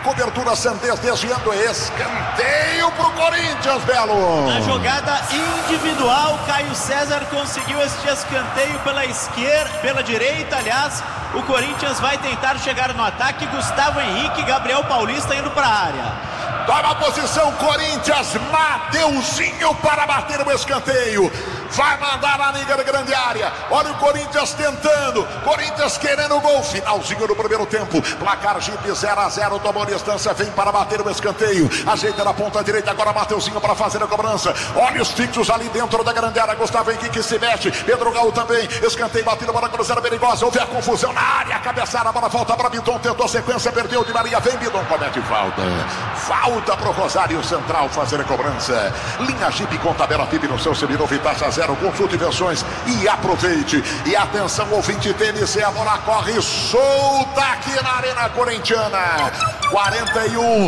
cobertura Sandez desviando, escanteio pro Corinthians, Belo. Na jogada individual, Caio César conseguiu este escanteio pela esquerda, pela direita, aliás. O Corinthians vai tentar chegar no ataque. Gustavo Henrique e Gabriel Paulista indo para a área. Toma a posição, Corinthians, Mateuzinho para bater o escanteio. Vai mandar na liga da grande área. Olha o Corinthians tentando. Corinthians querendo o gol. Finalzinho do primeiro tempo. Placar Jeep 0-0. Tomou distância. Vem para bater o escanteio. Ajeita na ponta direita. Agora Mateuzinho para fazer a cobrança. Olha os fixos ali dentro da grande área. Gustavo Henrique se mexe. Pedro Gal também. Escanteio batido para a cruzeira perigosa. Houve a confusão na área. Cabeçada. A bola volta para Bidon. Tentou a sequência. Perdeu de Maria. Vem Bidon. Comete falta. Falta para o Rosário Central fazer a cobrança. Linha Jeep com tabela FIP no seu seminovo Taxa 0. Consulte versões e aproveite. E atenção, ouvinte TNC, a bola corre solta aqui na Arena Corintiana. 41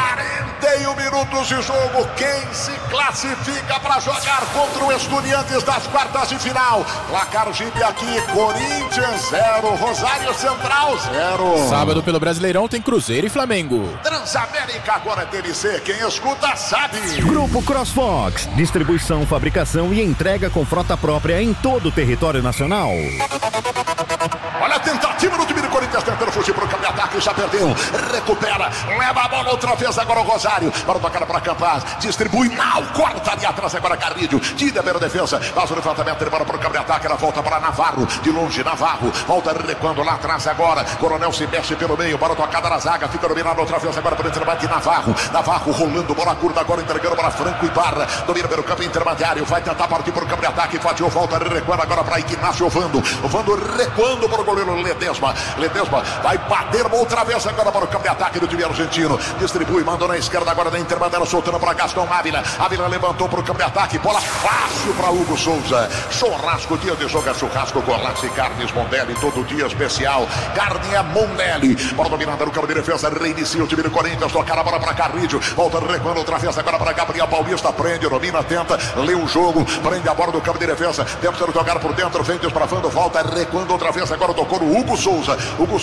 minutos de jogo. Quem se classifica para jogar contra o Estudiantes das quartas de final? Placar Jeep aqui, Corinthians 0, Rosário Central 0. Sábado pelo Brasileirão tem Cruzeiro e Flamengo. Transamérica agora TNC, quem escuta sabe. Grupo CrossFox, distribuição, fabricação e entrega com frota própria em todo o território nacional. Olha a tentativa do time do Corinthians tentando fugir para o campo de ataque, já perdeu, recupera, leva a bola outra vez agora o Rosário, para tocar para Campaz, distribui, não, corta ali atrás agora Carrídio, tira pela defesa, faz o levantamento, ele para o campo de ataque, ela volta para Navarro, de longe Navarro, volta recuando lá atrás agora, Coronel se mexe pelo meio, para a tocada na zaga, fica dominado outra vez agora por intermediário Navarro rolando, bola curta agora entregando para Franco Ibarra, domina pelo campo intermediário, vai tentar partir para o campo de ataque, fatiou, volta recuando agora para Ignacio Ovando recuando para o goleiro Ledesma vai bater outra vez agora para o campo de ataque do time argentino, distribui, mandou na esquerda agora na intermediária, soltando para Gastão Ávila levantou para o campo de ataque, bola fácil para Hugo Souza, churrasco, dia de jogo é churrasco, Golaço e Carnes Mondelli, todo dia especial, carne é Mondelli, bola dominada no campo de defesa, reinicia o time do Corinthians, tocar a bola para Carrídio, volta recuando outra vez agora para Gabriel Paulista, prende, domina, tenta, lê o jogo, prende a bola do campo de defesa, tenta tocar por dentro, vem desbravando, volta recuando outra vez, agora tocou no Hugo Souza,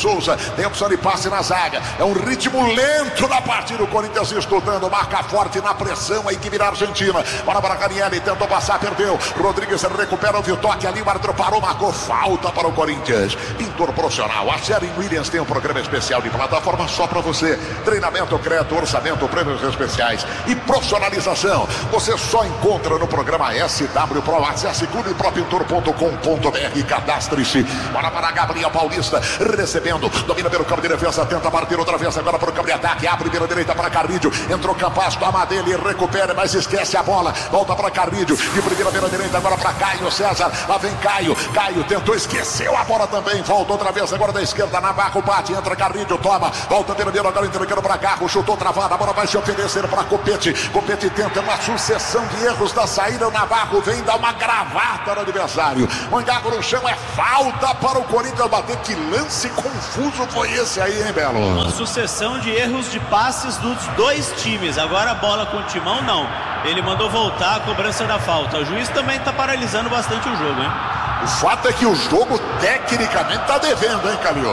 tem opção de passe na zaga, é um ritmo lento da partida, o Corinthians estudando, marca forte na pressão, a equipe da Argentina, bola para Canielli, tentou passar, perdeu, Rodrigues recupera o toque ali, o árbitro parou, marcou falta para o Corinthians, pintor profissional, a Sherwin Williams tem um programa especial de plataforma só para você, treinamento, crédito, orçamento, prêmios especiais e profissionalização, você só encontra no programa SW Pro, acesse clubepropintor.com.br, cadastre-se, bola para Gabriel Paulista, recebendo, domina pelo campo de defesa, tenta partir outra vez agora para o campo de ataque, abre pela direita para Carrídio, entrou Campas, toma dele, recupera, mas esquece a bola, volta para Carrídio, de primeira pela direita agora para Caio César, lá vem Caio tentou, esqueceu a bola também, volta outra vez agora da esquerda, Navarro bate, entra Carrídio, toma, volta pela direita agora entregando para Carro, chutou travado, a bola vai se oferecer para Copete tenta uma sucessão de erros da saída, o Navarro vem dar uma gravata no adversário, Mangago no chão, é falta para o Corinthians bater, que lance confuso foi esse aí, hein, Belo? Uma sucessão de erros de passes dos dois times, agora a bola com o Timão não, ele mandou voltar a cobrança da falta, o juiz também está paralisando bastante o jogo, hein? O fato é que o jogo tecnicamente está devendo, hein, Calil?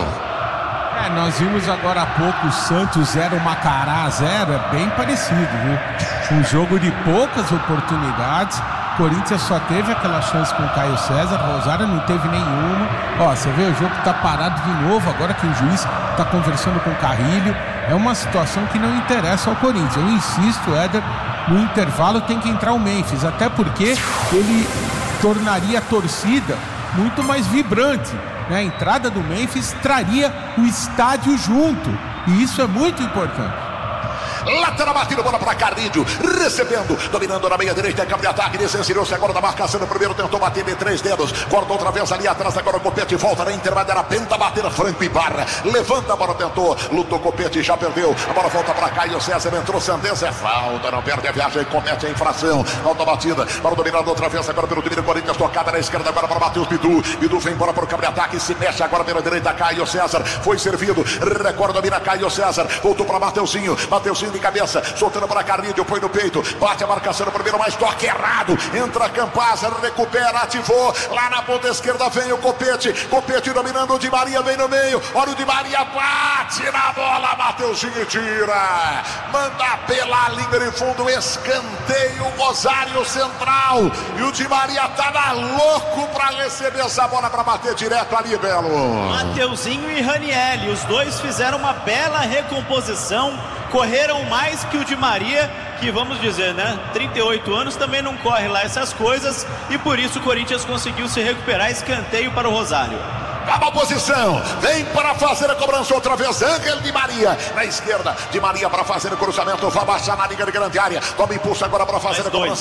Nós vimos agora há pouco o Santos 0, Macará 0, é bem parecido, viu? Um jogo de poucas oportunidades, Corinthians só teve aquela chance com o Caio César, Rosário não teve nenhuma. Você vê, o jogo tá parado de novo, agora que o juiz tá conversando com o Carrilho, é uma situação que não interessa ao Corinthians. Eu insisto, Éder, no intervalo tem que entrar o Memphis, até porque ele tornaria a torcida muito mais vibrante. A entrada do Memphis traria o estádio junto, e isso é muito importante. Lateral batido, bola para Carrídio, recebendo, dominando na meia direita, campo de ataque, desencilhou-se agora da marcação, no primeiro tentou bater de 3 dedos, corta outra vez ali atrás, agora o Copete volta na intermediária, tenta bater Franco Ibarra, levanta a bola, tentou, lutou Copete, já perdeu, a bola volta para Caio César, entrou Sandez, é falta, não perde a viagem, comete a infração, alta batida, para o dominado outra vez, agora pelo time do Corinthians, tocada na esquerda, agora para Matheus Bidu vem embora para o campo de ataque, se mexe agora pela direita, Caio César, foi servido, recorda, domina Caio César, voltou para Mateuzinho de cabeça, soltando para Carrilho, põe no peito, bate a marcação no primeiro, mas toque errado, entra Campaz, recupera, ativou, lá na ponta esquerda vem o Copete dominando o Di Maria, vem no meio, olha o Di Maria, bate na bola, Mateuzinho tira, manda pela linha de fundo, escanteio, Rosário Central, e o Di Maria tava louco para receber essa bola para bater direto ali, Belo. Mateuzinho e Ranieri, os dois fizeram uma bela recomposição, correram mais que o Di Maria, que vamos dizer, né, 38 anos também não corre lá essas coisas, e por isso o Corinthians conseguiu se recuperar. Escanteio para o Rosário. Acaba a posição, vem para fazer a cobrança outra vez, Ángel Di Maria na esquerda, Di Maria para fazer o cruzamento, vai baixar na linha de grande área, toma impulso agora para fazer a cobrança.